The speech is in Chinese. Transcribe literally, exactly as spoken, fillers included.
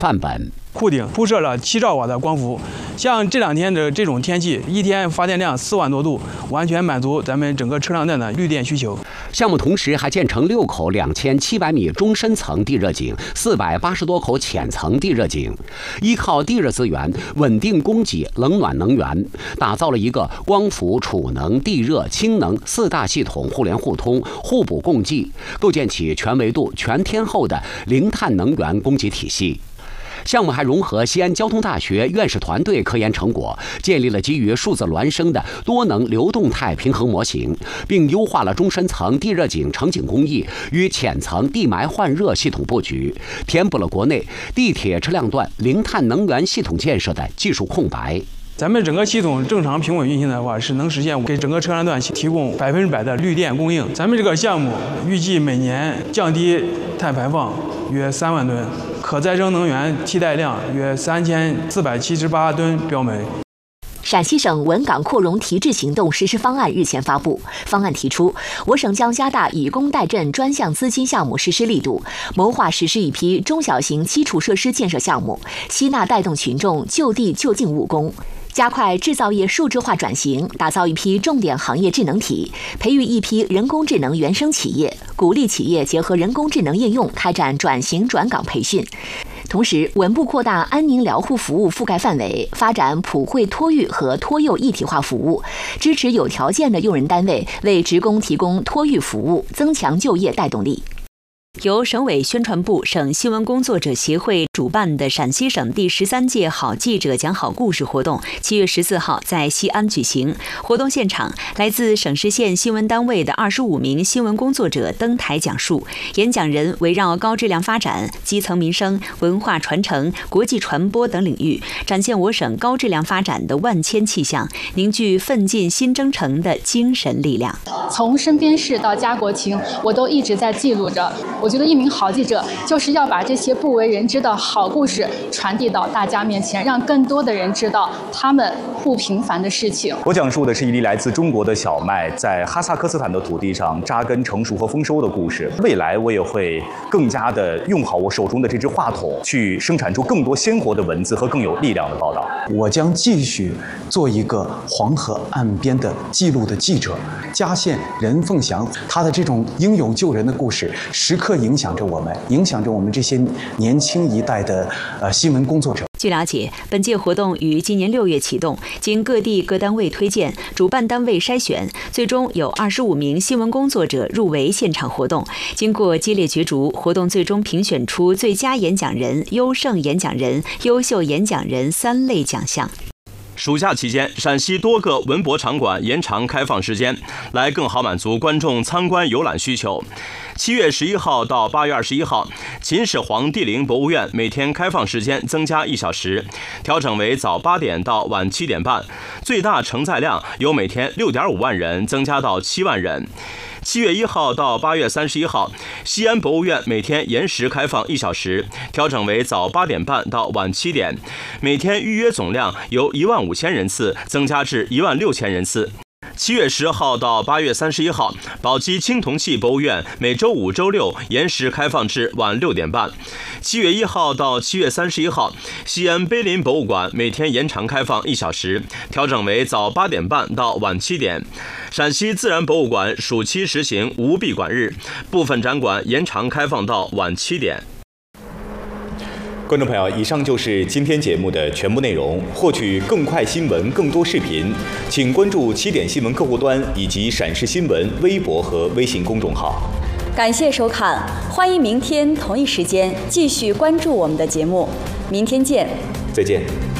范本。 库顶铺设了七兆瓦的光伏，像这两天的这种天气，一天发电量四万多度，完全满足咱们整个车辆段的绿电需求。 项目同时还建成六口两千七百米中深层地热井，四百八十多口浅层地热井，依靠地热资源稳定供给冷暖能源，打造了一个光伏、储能、地热、氢能四大系统互联互通、互补共济，构建起全维度、全天候的零碳能源供给体系。项目还融合西安交通大学院士团队科研成果，建立了基于数字孪生的多能流动态平衡模型，并优化了中深层地热井成井工艺与浅层地埋换热系统布局，填补了国内地铁车辆段零碳能源系统建设的技术空白。 咱们整个系统正常平稳运行的话，是能实现给整个车辆段提供百分之百的绿电供应。咱们这个项目预计每年降低碳排放约三万吨，可再生能源替代量约三千四百七十八吨标煤。 陕西省稳岗扩容提质行动实施方案日前发布，方案提出，我省将加大以工代赈专项资金项目实施力度，谋划实施一批中小型基础设施建设项目，吸纳带动群众就地就近务工。加快制造业数字化转型，打造一批重点行业智能体，培育一批人工智能原生企业，鼓励企业结合人工智能应用开展转型转岗培训。同时，稳步扩大安宁疗护服务覆盖范围，发展普惠托育和托幼一体化服务，支持有条件的用人单位为职工提供托育服务，增强就业带动力。由省委宣传部、省新闻工作者协会主办的陕西省第十三届好记者讲好故事活动，七月十四号在西安举行。活动现场，来自省市县新闻单位的二十五名新闻工作者登台讲述，演讲人围绕高质量发展、基层民生、文化传承、国际传播等领域，展现我省高质量发展的万千气象，凝聚奋进新征程的精神力量。 从身边事到家国情，我都一直在记录着。我觉得一名好记者就是要把这些不为人知的好故事传递到大家面前，让更多的人知道他们不平凡的事情。 我讲述的是一粒来自中国的小麦在哈萨克斯坦的土地上扎根、成熟和丰收的故事。未来我也会更加的用好我手中的这支话筒，去生产出更多鲜活的文字和更有力量的报道。 我将继续做一个黄河岸边的记录的记者。嘉县任凤祥他的这种英勇救人的故事，时刻影响着我们，影响着我们这些年轻一代的呃新闻工作者。 据了解，本届活动于今年六月启动，经各地各单位推荐、主办单位筛选，最终有二十五名新闻工作者入围现场活动。经过激烈角逐，活动最终评选出最佳演讲人、优胜演讲人、优秀演讲人三类奖项。 暑假期间，陕西多个文博场馆延长开放时间，来更好满足观众参观游览需求。七月十一号到八月二十一号，秦始皇帝陵博物院每天开放时间增加一小时，调整为早八点到晚七点半，最大承载量由每天六点五万人增加到七万人。七月一号到八月三十一号，西安博物院每天延时开放一小时，调整为早八点半到晚七点，每天预约总量由一万五千人次增加至一万六千人次。七月十号到八月三十一号，宝鸡青铜器博物院每周五、周六延时开放至晚六点半。七月一号到七月三十一号，西安碑林博物馆每天延长开放一小时，调整为早八点半到晚七点。陕西自然博物馆暑期实行无闭馆日，部分展馆延长开放到晚七点。 观众朋友，以上就是今天节目的全部内容。获取更快新闻、更多视频，请关注七点新闻客户端以及陕视新闻微博和微信公众号。 感谢收看，欢迎明天同一时间继续关注我们的节目。明天见， 再见。